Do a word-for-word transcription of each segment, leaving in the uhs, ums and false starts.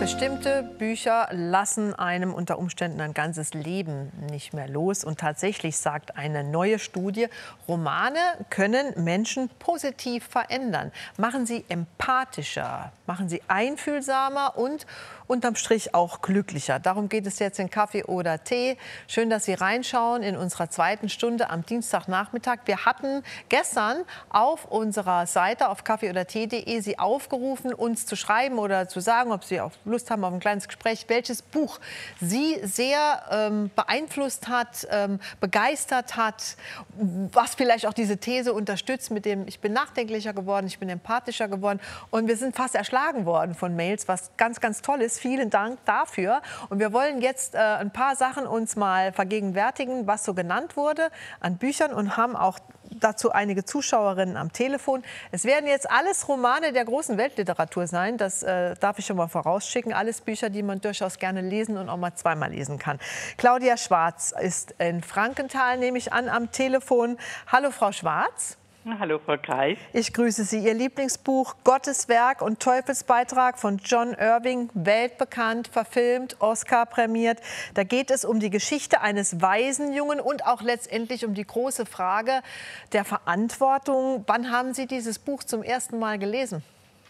Bestimmte Bücher lassen einem unter Umständen ein ganzes Leben nicht mehr los. Und tatsächlich sagt eine neue Studie, Romane können Menschen positiv verändern, machen sie empathischer, machen sie einfühlsamer und unterm Strich auch glücklicher. Darum geht es jetzt in Kaffee oder Tee. Schön, dass Sie reinschauen in unserer zweiten Stunde am Dienstagnachmittag. Wir hatten gestern auf unserer Seite auf kaffee oder tee punkt de Sie aufgerufen, uns zu schreiben oder zu sagen, ob Sie auch Lust haben auf ein kleines Gespräch, welches Buch Sie sehr ähm, beeinflusst hat, ähm, begeistert hat, was vielleicht auch diese These unterstützt mit dem, ich bin nachdenklicher geworden, ich bin empathischer geworden. Und wir sind fast erschlagen worden von Mails, was ganz, ganz toll ist. Vielen Dank dafür. Und wir wollen jetzt äh, ein paar Sachen uns mal vergegenwärtigen, was so genannt wurde an Büchern, und haben auch dazu einige Zuschauerinnen am Telefon. Es werden jetzt alles Romane der großen Weltliteratur sein. Das äh, darf ich schon mal vorausschicken. Alles Bücher, die man durchaus gerne lesen und auch mal zweimal lesen kann. Claudia Schwarz ist in Frankenthal, nehme ich an, am Telefon. Hallo, Frau Schwarz. Hallo, Frau Kreis. Ich grüße Sie. Ihr Lieblingsbuch Gottes Werk und Teufelsbeitrag von John Irving, weltbekannt, verfilmt, Oscar prämiert. Da geht es um die Geschichte eines Waisenjungen und auch letztendlich um die große Frage der Verantwortung. Wann haben Sie dieses Buch zum ersten Mal gelesen?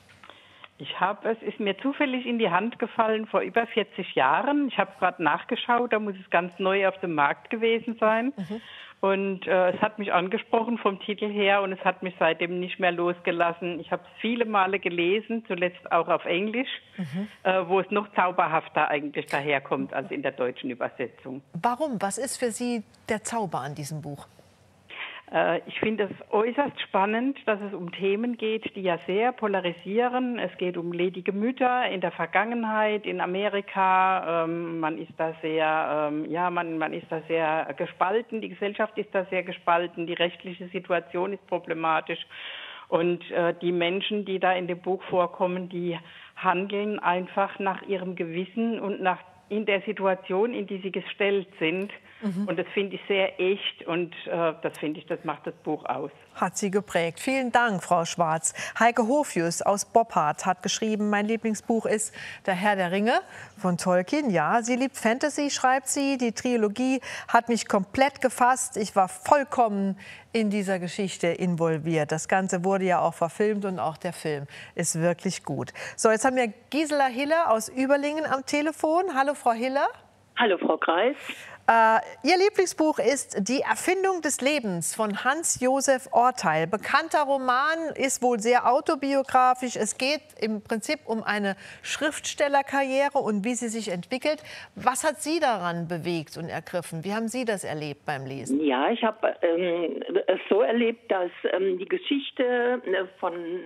Ich habe, es ist mir zufällig in die Hand gefallen vor über vierzig Jahren. Ich habe gerade nachgeschaut, da muss es ganz neu auf dem Markt gewesen sein. Mhm. Und äh, es hat mich angesprochen vom Titel her und es hat mich seitdem nicht mehr losgelassen. Ich habe es viele Male gelesen, zuletzt auch auf Englisch, mhm. äh, wo es noch zauberhafter eigentlich daherkommt als in der deutschen Übersetzung. Warum? Was ist für Sie der Zauber an diesem Buch? Ich finde es äußerst spannend, dass es um Themen geht, die ja sehr polarisieren. Es geht um ledige Mütter in der Vergangenheit in Amerika. Ähm, man ist da sehr, ähm, ja, man, man ist da sehr gespalten. Die Gesellschaft ist da sehr gespalten. Die rechtliche Situation ist problematisch. Und äh, die Menschen, die da in dem Buch vorkommen, die handeln einfach nach ihrem Gewissen und nach in der Situation, in die sie gestellt sind. Mhm. Und das finde ich sehr echt und äh, das finde ich, das macht das Buch aus. Hat Sie geprägt. Vielen Dank, Frau Schwarz. Heike Hofius aus Boppard hat geschrieben, mein Lieblingsbuch ist Der Herr der Ringe von Tolkien. Ja, sie liebt Fantasy, schreibt sie. Die Trilogie hat mich komplett gefasst. Ich war vollkommen in dieser Geschichte involviert. Das Ganze wurde ja auch verfilmt und auch der Film ist wirklich gut. So, jetzt haben wir Gisela Hiller aus Überlingen am Telefon. Hallo, Frau Hiller. Hallo, Frau Kreis. Äh, Ihr Lieblingsbuch ist Die Erfindung des Lebens von Hans-Josef Orteil. Bekannter Roman, ist wohl sehr autobiografisch. Es geht im Prinzip um eine Schriftstellerkarriere und wie sie sich entwickelt. Was hat Sie daran bewegt und ergriffen? Wie haben Sie das erlebt beim Lesen? Ja, ich habe ähm, es so erlebt, dass ähm, die Geschichte von äh,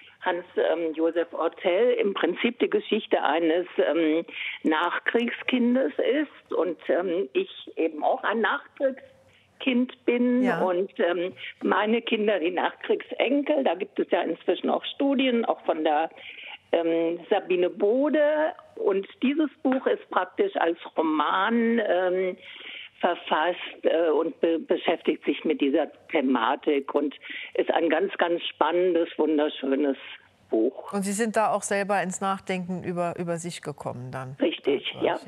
Hans-Josef Orteil im Prinzip die Geschichte eines ähm, Nachkriegskindes ist und ähm, ich eben auch ein Nachkriegskind bin, ja. Und ähm, meine Kinder, die Nachkriegsenkel, da gibt es ja inzwischen auch Studien, auch von der ähm, Sabine Bode, und dieses Buch ist praktisch als Roman ähm, verfasst äh, und be beschäftigt sich mit dieser Thematik und ist ein ganz, ganz spannendes, wunderschönes Buch. Und Sie sind da auch selber ins Nachdenken über, über sich gekommen dann? Richtig, ja.